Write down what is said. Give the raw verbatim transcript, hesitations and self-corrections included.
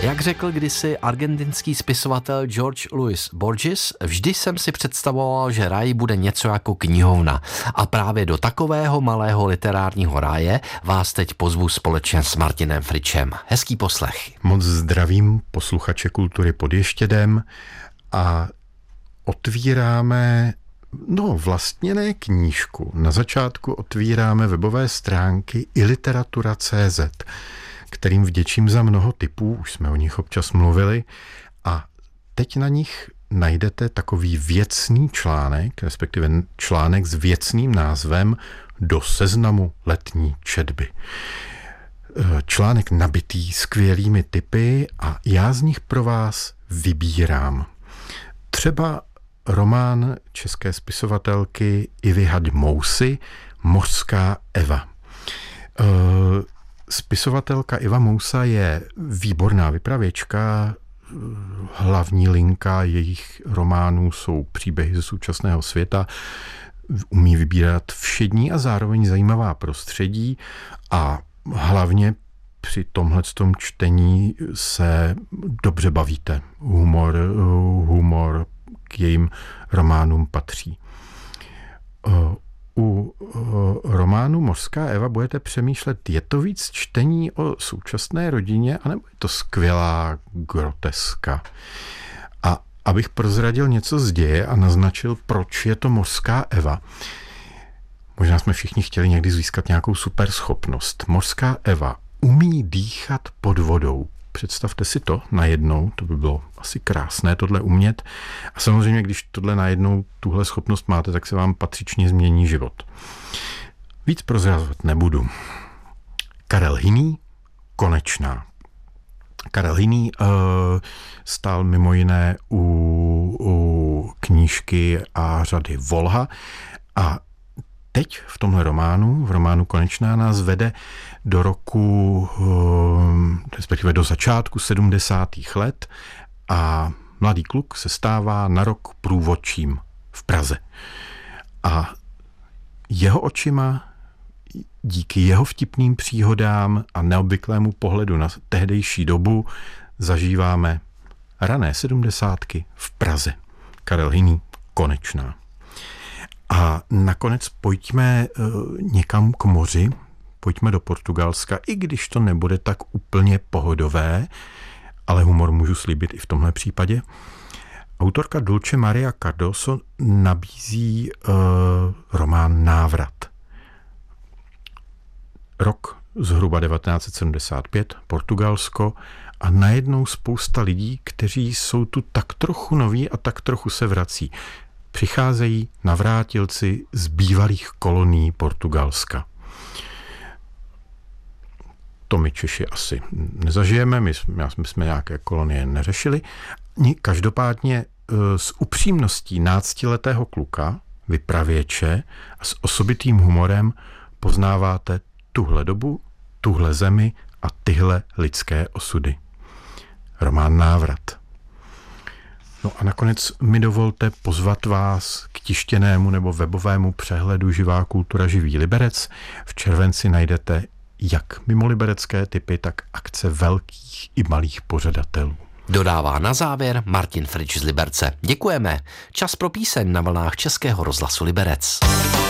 Jak řekl kdysi argentinský spisovatel George Luis Borges, vždy jsem si představoval, že ráj bude něco jako knihovna. A právě do takového malého literárního ráje vás teď pozvu společně s Martinem Fričem. Hezký poslech. Moc zdravím posluchače Kultury pod Ještědem a otvíráme, no vlastně ne knížku. Na začátku otvíráme webové stránky i literatura tečka cé zet, kterým vděčím za mnoho tipů, už jsme o nich občas mluvili, a teď na nich najdete takový věcný článek, respektive článek s věcným názvem Do seznamu letní četby. Článek nabitý skvělými tipy a já z nich pro vás vybírám. Třeba román české spisovatelky Ivy Hadmousy Mořská Eva. Spisovatelka Iva Mousa je výborná vypravěčka, hlavní linka jejich románů jsou příběhy ze současného světa, umí vybírat všední a zároveň zajímavá prostředí a hlavně při tomhletom čtení se dobře bavíte. Humor, humor k jejím románům patří. U románu Mořská Eva budete přemýšlet, je to víc čtení o současné rodině, anebo je to skvělá groteska? A abych prozradil něco z děje a naznačil, proč je to Mořská Eva, možná jsme všichni chtěli někdy získat nějakou super schopnost. Mořská Eva umí dýchat pod vodou. Představte si to najednou, to by bylo asi krásné tohle umět. A samozřejmě, když tohle najednou tuhle schopnost máte, tak se vám patřičně změní život. Víc prozrazovat nebudu. Karel Hyný, Konečná. Karel Hyný uh, stál mimo jiné u, u knížky a řady Volha a teď v tomhle románu, v románu Konečná, nás vede do roku, respektive do začátku sedmdesátých let a mladý kluk se stává na rok průvodčím v Praze. A jeho očima, díky jeho vtipným příhodám a neobvyklému pohledu na tehdejší dobu, zažíváme rané sedmdesátky v Praze. Karel Hyný, Konečná. A nakonec pojďme někam k moři, pojďme do Portugalska, i když to nebude tak úplně pohodové, ale humor můžu slíbit i v tomhle případě. Autorka Dulce Maria Cardoso nabízí uh, román Návrat. Rok zhruba devatenáct set sedmdesát pět, Portugalsko, a najednou spousta lidí, kteří jsou tu tak trochu noví a tak trochu se vrací. Přicházejí navrátilci z bývalých kolonií Portugalska. To my Češi asi nezažijeme, my jsme, my jsme nějaké kolonie neřešili. Každopádně s upřímností náctiletého kluka, vypravěče a s osobitým humorem poznáváte tuhle dobu, tuhle zemi a tyhle lidské osudy. Román Návrat. No a nakonec mi dovolte pozvat vás k tištěnému nebo webovému přehledu Živá kultura, živý Liberec. V červenci najdete jak mimoliberecké tipy, tak akce velkých i malých pořadatelů. Dodává na závěr Martin Frič z Liberce. Děkujeme. Čas pro píseň na vlnách Českého rozhlasu Liberec.